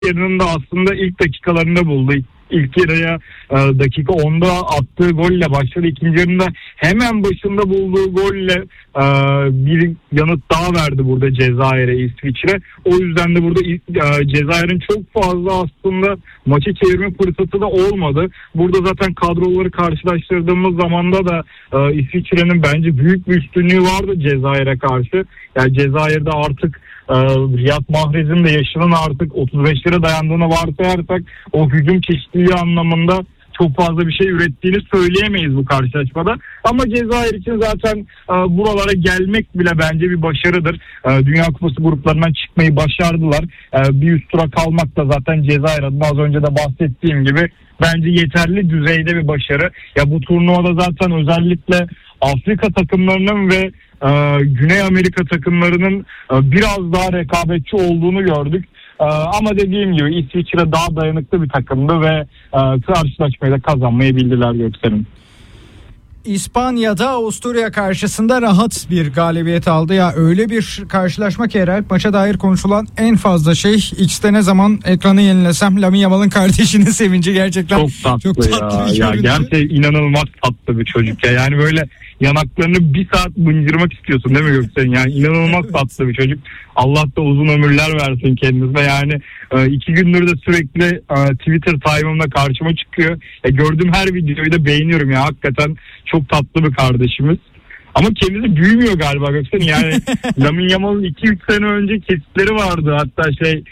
yarının da aslında ilk dakikalarında buldu. İlk yarıya dakika 10'da attığı golle başladı. İkinci yarında hemen başında bulduğu golle bir yanıt daha verdi burada Cezayir'e, İsviçre. O yüzden de burada Cezayir'in çok fazla aslında maçı çevirme fırsatı da olmadı. Burada zaten kadroları karşılaştırdığımız zamanda da İsviçre'nin bence büyük bir üstünlüğü vardı Cezayir'e karşı. Yani Cezayir'de artık Riyad Mahrez'in de yaşının artık 35'lere dayandığını varsayarsak o hücum çeşitliliği anlamında çok fazla bir şey ürettiğini söyleyemeyiz bu karşılaşmada. Ama Cezayir için zaten buralara gelmek bile bence bir başarıdır. Dünya Kupası gruplarından çıkmayı başardılar. Bir üst tura kalmak da zaten Cezayir adına az önce de bahsettiğim gibi bence yeterli düzeyde bir başarı. Ya bu turnuvada zaten özellikle Afrika takımlarının ve Güney Amerika takımlarının biraz daha rekabetçi olduğunu gördük. Ama dediğim gibi İsviçre daha dayanıklı bir takımdı ve karşılaşmayı da kazanmayı bildiler Göksel'in. İspanya'da Avusturya karşısında rahat bir galibiyet aldı. Ya öyle bir karşılaşma ki herhalde maça dair konuşulan en fazla şey, X'te ne zaman ekranı yenilesem Lamine Yamal'ın kardeşinin sevinci gerçekten çok tatlı ya. Gerçekten inanılmaz tatlı bir çocuk ya. Yani böyle yanaklarını bir saat mıncırmak istiyorsun değil mi Göksel'in? Yani inanılmaz tatlı bir çocuk. Allah da uzun ömürler versin kendisine. Yani 2 gündür de sürekli Twitter time'ımda karşıma çıkıyor. Gördüğüm her videoyu da beğeniyorum ya. Hakikaten çok tatlı bir kardeşimiz. Ama kendisi büyümüyor galiba Göksel'in. Yani Lamine Yamal'ın 2-3 sene önce kesitleri vardı. Hatta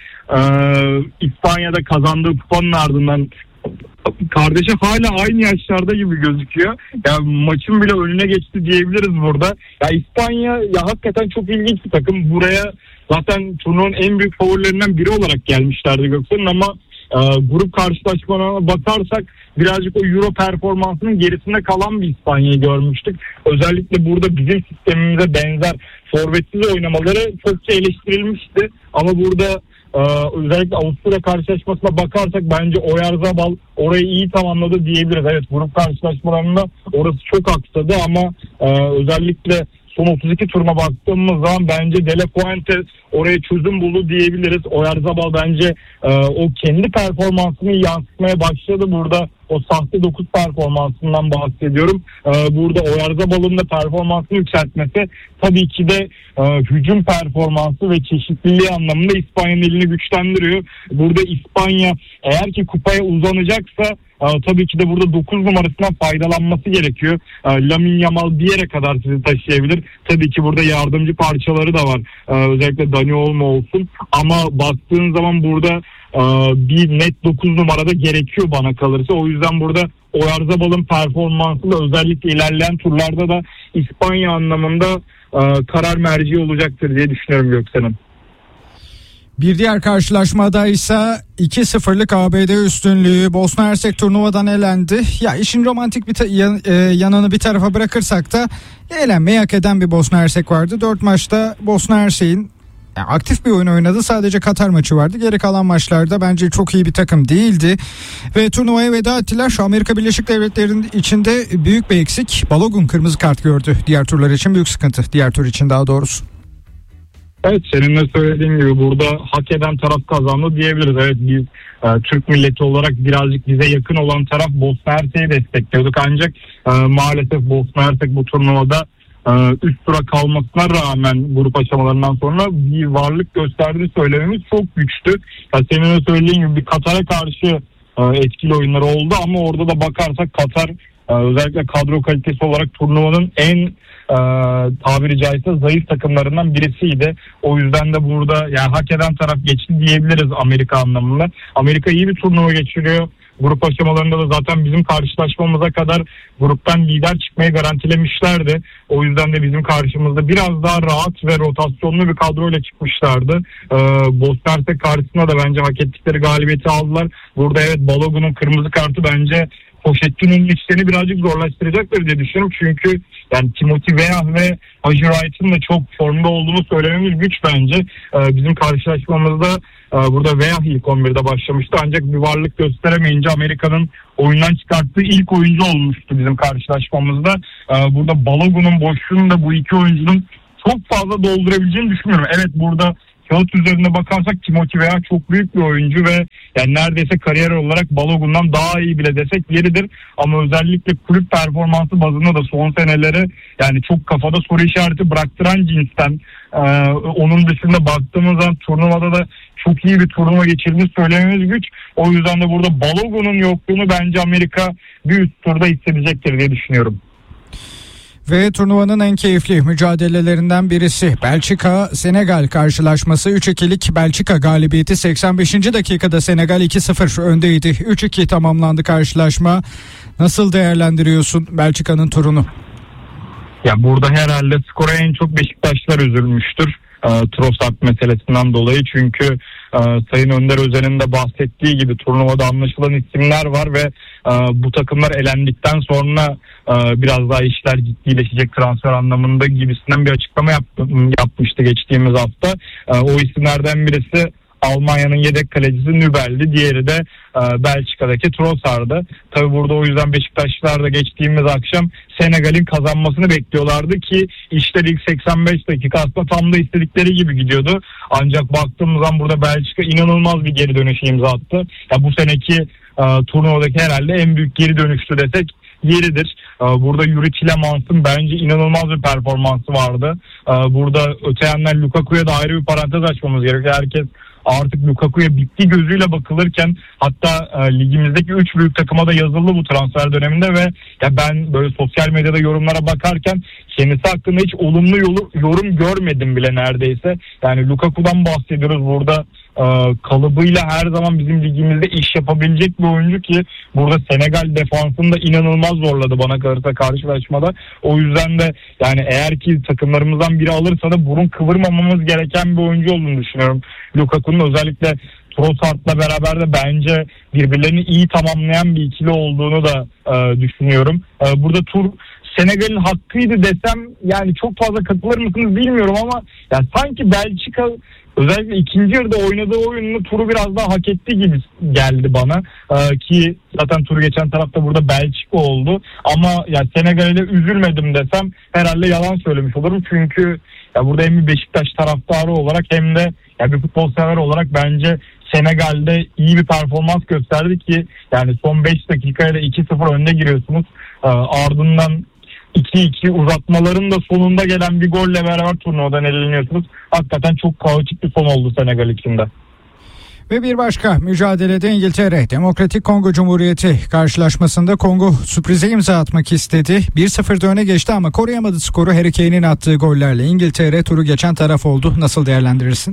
İspanya'da kazandığı kupanın ardından kardeşi hala aynı yaşlarda gibi gözüküyor. Yani maçın bile önüne geçti diyebiliriz burada. Ya İspanya ya hakikaten çok ilginç bir takım. Buraya zaten turnuvanın en büyük favorilerinden biri olarak gelmişlerdi Göksel'in ama grup karşılaşmalarına bakarsak birazcık o Euro performansının gerisinde kalan bir İspanya'yı görmüştük. Özellikle burada bizim sistemimize benzer forvetsiz oynamaları çokça eleştirilmişti. Ama burada özellikle Avusturya karşılaşmasına bakarsak bence Oyarzabal orayı iyi tamamladı diyebiliriz. Evet, grup karşılaşmalarında orası çok aksadı ama özellikle son 32 turuna baktığımız zaman bence De La Fuente oraya çözüm buldu diyebiliriz. Oyarzabal bence o kendi performansını yansıtmaya başladı. Burada o sahte 9 performansından bahsediyorum. Burada Oyarzabal'ın da performansını yükseltmesi tabii ki de hücum performansı ve çeşitliliği anlamında İspanya'nın elini güçlendiriyor. Burada İspanya eğer ki kupaya uzanacaksa tabii ki de burada 9 numarasından faydalanması gerekiyor. Lamine Yamal bir yere kadar sizi taşıyabilir. Tabii ki burada yardımcı parçaları da var. Özellikle Dani Olmo olsun. Ama baktığın zaman burada bir net 9 numarada gerekiyor bana kalırsa. O yüzden burada Oyarzabal'ın performansı da özellikle ilerleyen turlarda da İspanya anlamında karar merci olacaktır diye düşünüyorum Göksel'im. Bir diğer karşılaşmada ise 2-0'lık ABD üstünlüğü, Bosna Hersek turnuvadan elendi. Ya işin romantik yanını bir tarafa bırakırsak da elenmeyi hak eden bir Bosna Hersek vardı. 4 maçta Bosna Hersek'in aktif bir oyun oynadı. Sadece Katar maçı vardı. Geri kalan maçlarda bence çok iyi bir takım değildi. Ve turnuvaya veda ettiler. Şu Amerika Birleşik Devletleri'nin içinde büyük bir eksik. Balogun kırmızı kart gördü. Diğer turlar için büyük sıkıntı. Diğer tur için daha doğrusu. Evet, senin de söylediğin gibi burada hak eden taraf kazandı diyebiliriz. Evet, biz Türk milleti olarak birazcık bize yakın olan taraf Bosna Hersek'i destekliyorduk. Ancak maalesef Bosna Hersek bu turnuvada üst tura kalmasına rağmen grup aşamalarından sonra bir varlık gösterdiğini söylememiz çok güçtü. Senin de söylediğin gibi bir Katar'a karşı etkili oyunları oldu ama orada da bakarsak Katar özellikle kadro kalitesi olarak turnuvanın en tabiri caizse zayıf takımlarından birisiydi. O yüzden de burada yani hak eden taraf geçti diyebiliriz Amerika anlamında. Amerika iyi bir turnuva geçiriyor. Grup aşamalarında da zaten bizim karşılaşmamıza kadar gruptan lider çıkmayı garantilemişlerdi. O yüzden de bizim karşımızda biraz daha rahat ve rotasyonlu bir kadroyla çıkmışlardı. Bosna Hersek karşısında da bence hak ettikleri galibiyeti aldılar. Burada evet, Balogun'un kırmızı kartı bence Pochettino'nun işlerini birazcık zorlaştıracaktır diye düşünüyorum. Çünkü yani Timothy Weah ve Haji Wright'ın da çok formda olduğunu söylememiz güç bence. Bizim karşılaşmamızda burada Weah ilk 11'de başlamıştı. Ancak bir varlık gösteremeyince Amerika'nın oyundan çıkarttığı ilk oyuncu olmuştu bizim karşılaşmamızda. Burada Balogun'un boşluğunu da bu iki oyuncunun çok fazla doldurabileceğini düşünüyorum. Evet, burada kağıt üzerine bakarsak Timothy Weah çok büyük bir oyuncu ve yani neredeyse kariyer olarak Balogun'dan daha iyi bile desek yeridir. Ama özellikle kulüp performansı bazında da son seneleri yani çok kafada soru işareti bıraktıran cinsten. Onun dışında baktığımız zaman turnuvada da çok iyi bir turnuva geçirdiğini söylememiz güç. O yüzden de burada Balogun'un yokluğunu bence Amerika bir üst turda hissedecektir diye düşünüyorum. Ve turnuvanın en keyifli mücadelelerinden birisi Belçika-Senegal karşılaşması. 3-2'lik Belçika galibiyeti, 85. dakikada Senegal 2-0 öndeydi. 3-2 tamamlandı karşılaşma. Nasıl değerlendiriyorsun Belçika'nın turunu? Ya burada herhalde skora en çok Beşiktaşlar üzülmüştür. Trossard meselesinden dolayı, çünkü Sayın Önder Özen'in de bahsettiği gibi turnuvada anlaşılan isimler var ve bu takımlar elendikten sonra biraz daha işler ciddileşecek transfer anlamında gibisinden bir açıklama yapmıştı geçtiğimiz hafta. O isimlerden birisi Almanya'nın yedek kalecisi Nübel'di. Diğeri de Belçika'daki Trossard'dı. Tabi burada o yüzden Beşiktaşlılar da geçtiğimiz akşam Senegal'in kazanmasını bekliyorlardı ki işler ilk 85 dakika aslında tam da istedikleri gibi gidiyordu. Ancak baktığımız zaman burada Belçika inanılmaz bir geri dönüşe imza attı. Ya bu seneki turnuvadaki herhalde en büyük geri dönüştü desek yeridir. Burada Yuri Tillemans'ın bence inanılmaz bir performansı vardı. Burada öte yandan Lukaku'ya da ayrı bir parantez açmamız gerekiyor. Herkes artık Lukaku'ya bitti gözüyle bakılırken, hatta ligimizdeki 3 büyük takıma da yazıldı bu transfer döneminde ve ya ben böyle sosyal medyada yorumlara bakarken kendisi hakkında hiç olumlu yorum görmedim bile neredeyse. Yani Lukaku'dan bahsediyoruz burada. Kalıbıyla her zaman bizim ligimizde iş yapabilecek bir oyuncu ki burada Senegal defansını da inanılmaz zorladı bana kalırsa karşılaşmada. O yüzden de yani eğer ki takımlarımızdan biri alırsa da burun kıvırmamamız gereken bir oyuncu olduğunu düşünüyorum. Lukaku'nun özellikle Trossard'la beraber de bence birbirlerini iyi tamamlayan bir ikili olduğunu da düşünüyorum. Burada Senegal'in hakkıydı desem yani çok fazla katılır mısınız bilmiyorum ama yani sanki Belçika özellikle ikinci yarıda oynadığı oyununu turu biraz daha hak etti gibi geldi bana. Ki zaten turu geçen tarafta burada Belçika oldu. Ama ya Senegal'e üzülmedim desem herhalde yalan söylemiş olurum. Çünkü ya burada hem bir Beşiktaş taraftarı olarak hem de ya bir futbol sever olarak bence Senegal'de iyi bir performans gösterdi ki yani son 5 dakikaya da 2-0 önde giriyorsunuz. Ardından 2-2 uzatmaların da sonunda gelen bir golle beraber turnuvadan eleniyorsunuz. Hakikaten çok kaotik bir son oldu Senegal için de. Ve bir başka mücadelede İngiltere Demokratik Kongo Cumhuriyeti karşılaşmasında Kongo sürprize imza atmak istedi. 1-0'da öne geçti ama koruyamadı skoru. Harry Kane'in attığı gollerle İngiltere turu geçen taraf oldu. Nasıl değerlendirirsin?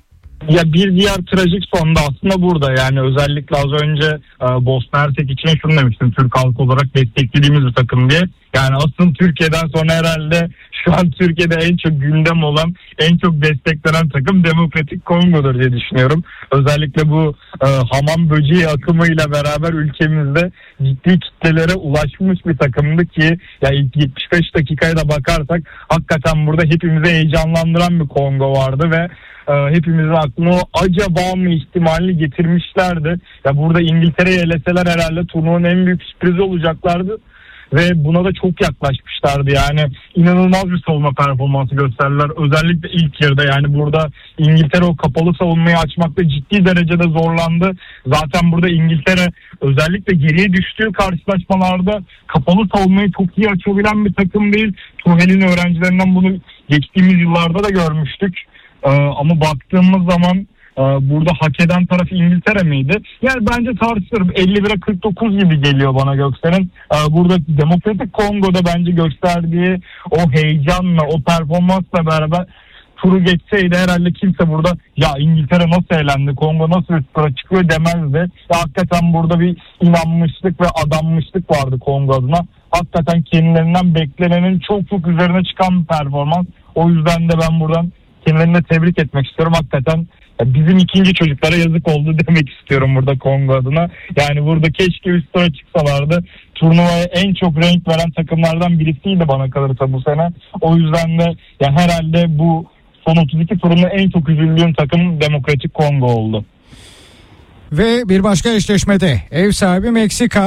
Ya bir diğer trajik son da aslında burada, yani özellikle az önce Bosna Hersek için şunu demiştim, Türk halkı olarak desteklediğimiz bir takım diye. Yani aslında Türkiye'den sonra herhalde şu an Türkiye'de en çok gündem olan, en çok desteklenen takım Demokratik Kongo'dur diye düşünüyorum. Özellikle bu hamam böceği akımıyla beraber ülkemizde ciddi kitlelere ulaşmış bir takımdı ki ya ilk 75 dakikaya da bakarsak hakikaten burada hepimizi heyecanlandıran bir Kongo vardı ve hepimizin aklına o acaba mı ihtimalini getirmişlerdi. Ya burada İngiltere'yi eleseler herhalde turnuvanın en büyük sürprizi olacaklardı. Ve buna da çok yaklaşmışlardı. Yani inanılmaz bir savunma performansı gösterdiler. Özellikle ilk yarıda, yani burada İngiltere o kapalı savunmayı açmakta ciddi derecede zorlandı. Zaten burada İngiltere özellikle geriye düştüğü karşılaşmalarda kapalı savunmayı çok iyi açabilen bir takım değil. Tuhel'in öğrencilerinden bunu geçtiğimiz yıllarda da görmüştük. Ama baktığımız zaman burada hak eden taraf İngiltere miydi? Yani bence tartışılır. 51'e 49 gibi geliyor bana Göksel'in. Burada Demokratik Kongo'da bence gösterdiği o heyecanla, o performansla beraber turu geçseydi herhalde kimse burada ya İngiltere nasıl eğlendi, Kongo nasıl üst tura çıkıyor demezdi. Ya hakikaten burada bir inanmışlık ve adanmışlık vardı Kongo adına. Hakikaten kendilerinden beklenenin çok çok üzerine çıkan bir performans. O yüzden de ben buradan kendilerini tebrik etmek istiyorum. Hakikaten bizim ikinci çocuklara yazık oldu demek istiyorum burada Kongo adına. Yani burada keşke üst tura çıksalardı. Turnuvaya en çok renk veren takımlardan birisiydi bana kalırsa bu sene. O yüzden de ya herhalde bu son 32 turunda en çok üzüldüğüm takım Demokratik Kongo oldu. Ve bir başka eşleşmede ev sahibi Meksika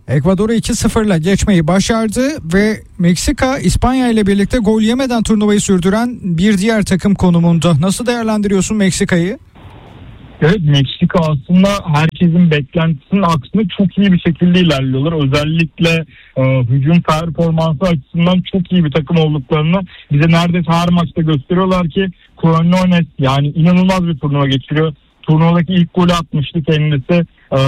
Ekvador'u 2-0'la geçmeyi başardı ve Meksika İspanya ile birlikte gol yemeden turnuvayı sürdüren bir diğer takım konumunda. Nasıl değerlendiriyorsun Meksika'yı? Evet, Meksika aslında herkesin beklentisinin aksine çok iyi bir şekilde ilerliyorlar. Özellikle hücum performansı açısından çok iyi bir takım olduklarını bize neredeyse her maçta gösteriyorlar ki Quiñones yani inanılmaz bir turnuva geçiriyor. Turnuvadaki ilk golü atmıştı kendisi.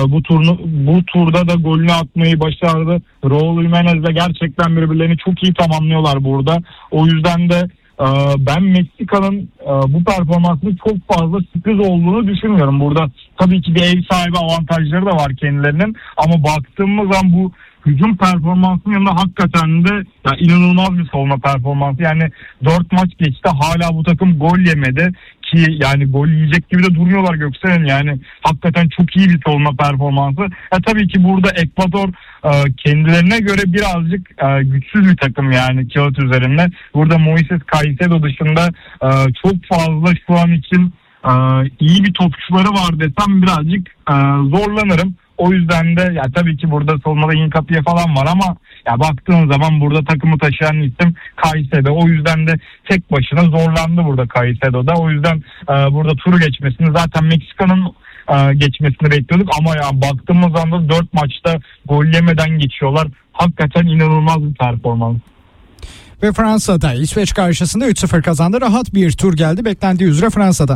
Bu turda da golünü atmayı başardı. Raúl Jiménez'le gerçekten birbirlerini çok iyi tamamlıyorlar burada. O yüzden de ben Meksika'nın bu performansının çok fazla sürpriz olduğunu düşünmüyorum. Burada tabii ki bir ev sahibi avantajları da var kendilerinin. Ama baktığımız zaman bu hücum performansının yanında hakikaten de ya inanılmaz bir savunma performansı. Yani 4 maç geçti, hala bu takım gol yemedi. Ki yani gol yiyecek gibi de durmuyorlar Göksel'in. Yani hakikaten çok iyi bir savunma performansı. Tabii ki burada Ekvador kendilerine göre birazcık güçsüz bir takım yani kağıt üzerinde. Burada Moises Caicedo dışında çok fazla şu an için iyi bir topçuları var desem birazcık zorlanırım. O yüzden de ya tabii ki burada savunmada Hincapié falan var ama ya baktığın zaman burada takımı taşıyan isim Caicedo. O yüzden de tek başına zorlandı burada Caicedo'da. O yüzden burada turu geçmesini zaten Meksika'nın geçmesini bekliyorduk ama ya baktığımız anda 4 maçta gol yemeden geçiyorlar. Hakikaten inanılmaz bir performans. Ve Fransa'da İsveç karşısında 3-0 kazandı. Rahat bir tur geldi beklendiği üzere Fransa'dan.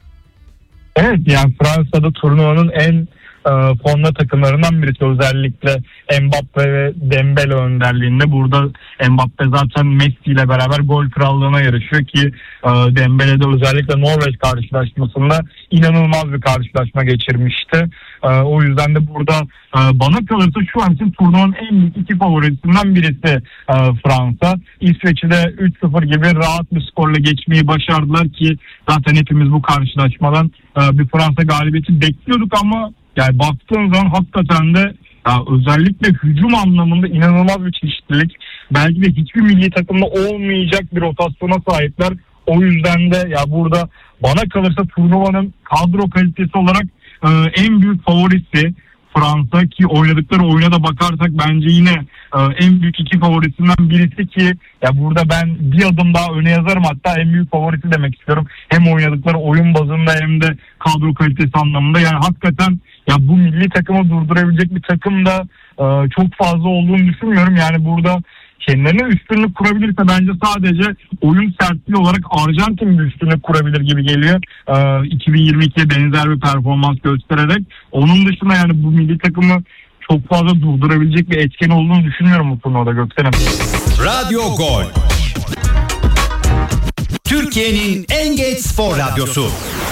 Evet, yani Fransa'da turnuvanın en formda takımlarından birisi, özellikle Mbappe ve Dembele önderliğinde. Burada Mbappe zaten Messi ile beraber gol krallığına yarışıyor ki Dembele de özellikle Norveç karşılaşmasında inanılmaz bir karşılaşma geçirmişti. O yüzden de burada bana kalırsa şu an için turnuvanın en büyük iki favorisinden birisi Fransa. İsveç'i de 3-0 gibi rahat bir skorla geçmeyi başardılar ki zaten hepimiz bu karşılaşmadan bir Fransa galibiyeti bekliyorduk ama yani baktığın zaman hakikaten de özellikle hücum anlamında inanılmaz bir çeşitlilik. Belki de hiçbir milli takımda olmayacak bir rotasyona sahipler. O yüzden de ya burada bana kalırsa turnuvanın kadro kalitesi olarak en büyük favorisi Fransa ki oynadıkları oyuna da bakarsak bence yine en büyük iki favorisinden birisi ki ya burada ben bir adım daha öne yazarım, hatta en büyük favorisi demek istiyorum. Hem oynadıkları oyun bazında hem de kadro kalitesi anlamında. Yani hakikaten ya bu milli takımı durdurabilecek bir takım da çok fazla olduğunu düşünmüyorum. Yani burada kendilerine üstünlük kurabilirse bence sadece oyun sertliği olarak Arjantin bir üstünlük kurabilir gibi geliyor. 2022'ye benzer bir performans göstererek. Onun dışında yani bu milli takımı çok fazla durdurabilecek bir etken olduğunu düşünmüyorum bu turnuvada Göksel'im. Radyo Gol. Türkiye'nin en geç spor radyosu.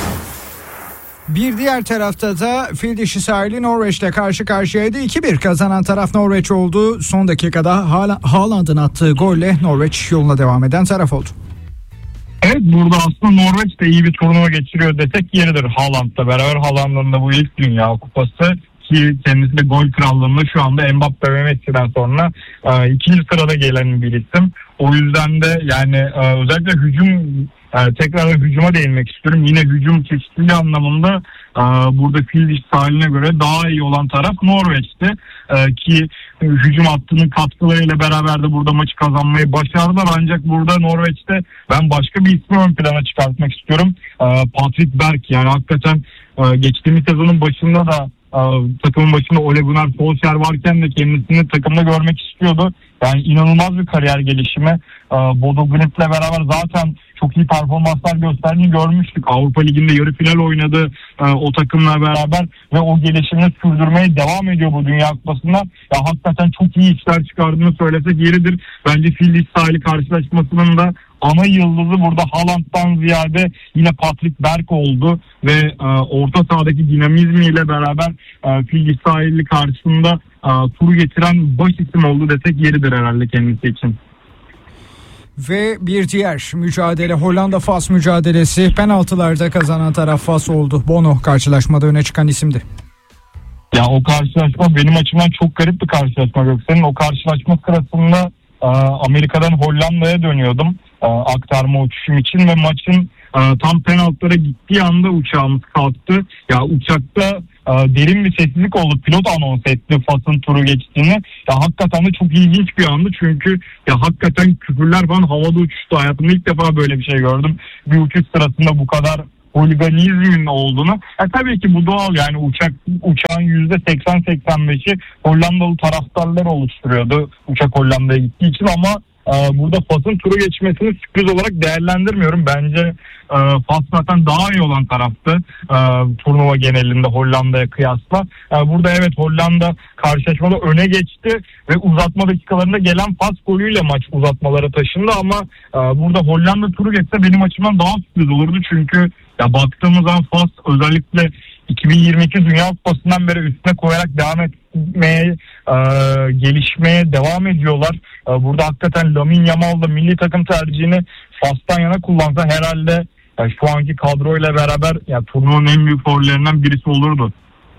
Bir diğer tarafta da fil dişi sahili Norveç'le karşı karşıyaydı. 2-1 kazanan taraf Norveç oldu. Son dakikada Haaland'ın attığı golle Norveç yoluna devam eden taraf oldu. Evet, burada aslında Norveç de iyi bir turnuva geçiriyor desek yeridir Haaland'la beraber. Haaland'ın da bu ilk Dünya Kupası ki kendisi de gol krallığında şu anda Mbappe ve Messi'den sonra ikinci sırada gelen bir isim. O yüzden de yani özellikle tekrar hücuma değinmek istiyorum. Yine hücum çeşitliliği anlamında burada fil dişi sahiline göre daha iyi olan taraf Norveç'ti. Ki hücum hattının katkılarıyla beraber de burada maçı kazanmayı başardılar. Ancak burada Norveç'te ben başka bir ismi ön plana çıkartmak istiyorum. Patrick Berg, yani hakikaten geçtiğimiz sezonun başında da takımın başında Ole Gunnar Solskjaer varken de kendisini takımda görmek istiyordu. Yani inanılmaz bir kariyer gelişimi. Bodo Glimt'le beraber zaten çok iyi performanslar gösterdiğini görmüştük. Avrupa Ligi'nde yarı final oynadı o takımla beraber ve o gelişimini sürdürmeye devam ediyor bu Dünya Kupası'nda. Ya hakikaten çok iyi işler çıkardığını söylesek yeridir. Bence fil dişi sahili karşılaşmasının da ana yıldızı burada Haaland'dan ziyade yine Patrick Berg oldu ve orta sahadaki dinamizmiyle beraber fil dişi sahili karşısında turu getiren baş isim oldu desek yeridir herhalde kendisi için. Ve bir diğer mücadele Hollanda-Fas mücadelesi, penaltılarda kazanan taraf Fas oldu. Bono karşılaşmada öne çıkan isimdi. Ya o karşılaşma benim açımdan çok garip bir karşılaşma Göksel'in. O karşılaşma sırasında Amerika'dan Hollanda'ya dönüyordum aktarma uçuşum için ve maçın tam penaltılara gittiği anda uçağımız kalktı. Ya uçakta derin bir sessizlik oldu. Pilot anons etti Fas'ın turu geçtiğini. Ya hakikaten de çok ilginç bir andı çünkü ya hakikaten küfürler falan havada uçuştu. Hayatımda ilk defa böyle bir şey gördüm. Bir uçuş sırasında bu kadar holiganizmin olduğunu. Tabii ki bu doğal, yani uçağın %80-85'i Hollandalı taraftarlar oluşturuyordu uçak Hollanda'ya gittiği için, ama burada Fas'ın turu geçmesini sürpriz olarak değerlendirmiyorum. Bence Fas zaten daha iyi olan taraftı turnuva genelinde Hollanda'ya kıyasla. Burada evet Hollanda karşılaşmada öne geçti ve uzatma dakikalarında gelen Fas golüyle maç uzatmalara taşındı, ama burada Hollanda turu geçse benim açımdan daha sürpriz olurdu. Çünkü ya baktığımız zaman Fas özellikle 2022 Dünya Kupası'ndan beri üstüne koyarak devam etmeye, gelişmeye devam ediyorlar. Burada hakikaten Lamine Yamal da milli takım tercihini Fas'tan yana kullansa herhalde şu anki kadroyla beraber turnuvanın en büyük favorilerinden birisi olurdu.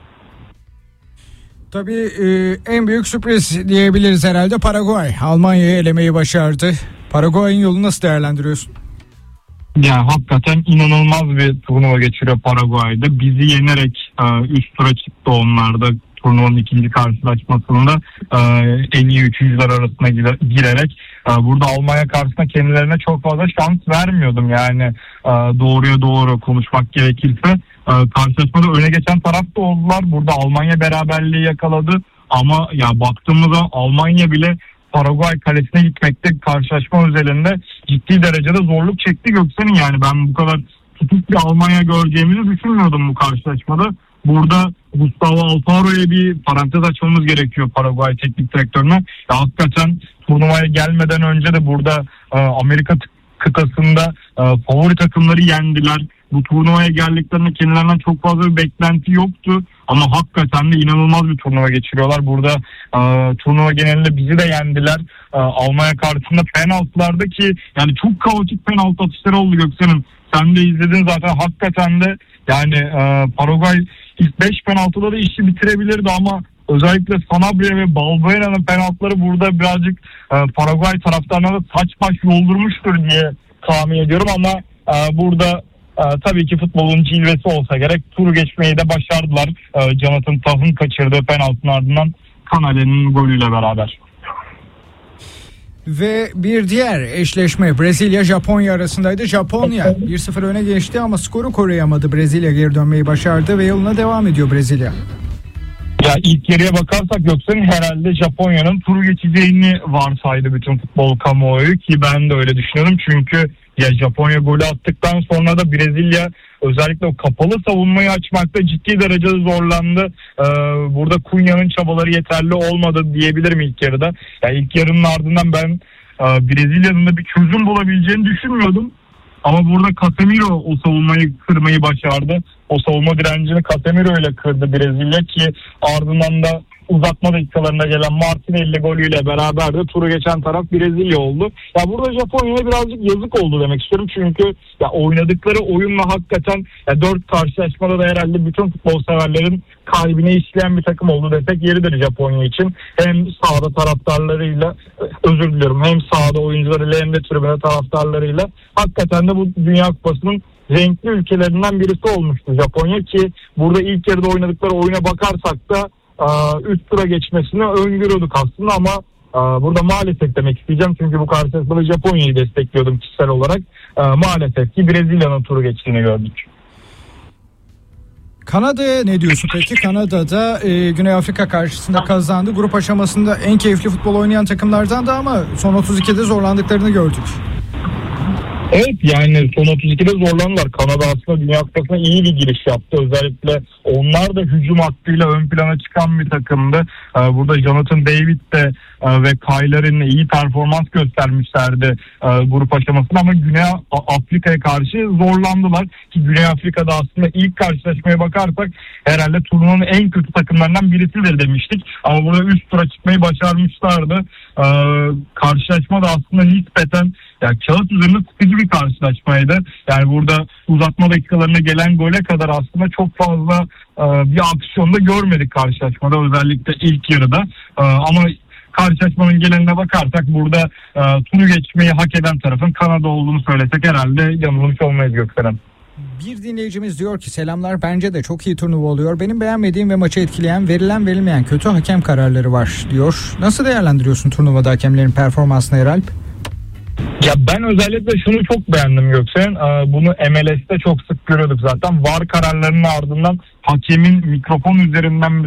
Tabii en büyük sürpriz diyebiliriz herhalde Paraguay. Almanya'yı elemeyi başardı. Paraguay'ın yolunu nasıl değerlendiriyorsun? Yani hakikaten inanılmaz bir turnuva geçiriyor Paraguay'da. Bizi yenerek üst tura çıktı onlar da turnuvanın ikinci karşılaşmasında en iyi üçüncüler arasına girerek. Burada Almanya karşısında kendilerine çok fazla şans vermiyordum. Yani doğruya doğru konuşmak gerekirse karşılaşmada öne geçen taraf da oldular. Burada Almanya beraberliği yakaladı. Ama ya baktığımızda Almanya bile Paraguay kalesine gitmekte karşılaşma özelinde ciddi derecede zorluk çekti Göksel'in. Yani ben bu kadar tutuk bir Almanya göreceğimizi düşünmüyordum bu karşılaşmada. Burada Gustavo Alfaro'ya bir parantez açmamız gerekiyor Paraguay teknik direktörüne. Ya hakikaten turnuvaya gelmeden önce de burada Amerika kıtasında favori takımları yendiler. Bu turnuvaya geldiklerinde kendilerinden çok fazla bir beklenti yoktu. Ama hakikaten de inanılmaz bir turnuva geçiriyorlar. Burada turnuva genelinde bizi de yendiler. Almanya karşısında penaltılarda ki yani çok kaotik penaltı atışları oldu Göksel'in. Sen de izledin zaten, hakikaten de yani Paraguay ilk 5 penaltıda da işi bitirebilirdi ama özellikle Sanabria ve Balbuena'nın penaltıları burada birazcık Paraguay taraftarına da saç baş yoldurmuştur diye tahmin ediyorum, ama burada tabii ki futbolun cilvesi olsa gerek turu geçmeyi de başardılar. Jonathan Tah'ın kaçırdığı penaltının ardından Kanale'nin golüyle beraber. Ve bir diğer eşleşme Brezilya-Japonya arasındaydı. Japonya 1-0 öne geçti ama skoru koruyamadı. Brezilya geri dönmeyi başardı ve yoluna devam ediyor Brezilya. Ya ilk yarıya bakarsak Göksel'in herhalde Japonya'nın turu geçeceğini varsaydı bütün futbol kamuoyu, ki ben de öyle düşünüyorum. Çünkü ya Japonya golü attıktan sonra da Brezilya özellikle o kapalı savunmayı açmakta ciddi derecede zorlandı. Burada Cunha'nın çabaları yeterli olmadı diyebilirim ilk yarıda. Yani ilk yarının ardından ben Brezilya'nın da bir çözüm bulabileceğini düşünmüyordum. Ama burada Casemiro o savunmayı kırmayı başardı. O savunma direncini Casemiro ile kırdı Brezilya, ki ardından da uzatma dakikalarında gelen Martinelli golüyle beraber de turu geçen taraf Brezilya oldu. Ya burada Japonya'ya birazcık yazık oldu demek istiyorum. Çünkü ya oynadıkları oyunla hakikaten 4 karşılaşmada da herhalde bütün futbol severlerin kalbine işleyen bir takım oldu desek yeridir Japonya için. Hem sahada taraftarlarıyla, özür diliyorum, hem sahada oyuncularıyla hem de tribüne taraftarlarıyla hakikaten de bu Dünya Kupası'nın renkli ülkelerinden birisi olmuştu Japonya, ki burada ilk yarıda oynadıkları oyuna bakarsak da üst tura geçmesini öngörüyorduk aslında, ama burada maalesef demek isteyeceğim çünkü bu karşılaşmada Japonya'yı destekliyordum kişisel olarak. Maalesef ki Brezilya'nın turu geçtiğini gördük. Kanada'ya ne diyorsun peki? Kanada'da Güney Afrika karşısında kazandı. Grup aşamasında en keyifli futbol oynayan takımlardan da ama son 32'de zorlandıklarını gördük. Evet, yani son 32'de zorlandılar. Kanada aslında Dünya Kupası'na iyi bir giriş yaptı. Özellikle onlar da hücum hattıyla ön plana çıkan bir takımdı. Burada Jonathan David de ve Kyler'in iyi performans göstermişlerdi grup aşamasında, ama Güney Afrika'ya karşı zorlandılar. Ki Güney Afrika'da aslında ilk karşılaşmaya bakarsak herhalde turnuvanın en kötü takımlarından birisidir demiştik. Ama burada üst tura çıkmayı başarmışlardı. Karşılaşma da aslında nispeten kağıt üzerinde sıkıcı bir karşılaşmaydı. Yani burada uzatma dakikalarına gelen gole kadar aslında çok fazla bir aksiyonda görmedik karşılaşmada, özellikle ilk yarıda. Ama karşılaşmanın geneline bakarsak burada turu geçmeyi hak eden tarafın Kanada olduğunu söylesek herhalde yanılmış olmayız Göksel'in. Bir dinleyicimiz diyor ki selamlar, bence de çok iyi turnuva oluyor. Benim beğenmediğim ve maçı etkileyen verilen verilmeyen kötü hakem kararları var diyor. Nasıl değerlendiriyorsun turnuvada hakemlerin performansını Eralp? Ya ben özellikle şunu çok beğendim Gökçen. Bunu MLS'te çok sık görüyorduk zaten. VAR kararlarının ardından hakemin mikrofon üzerinden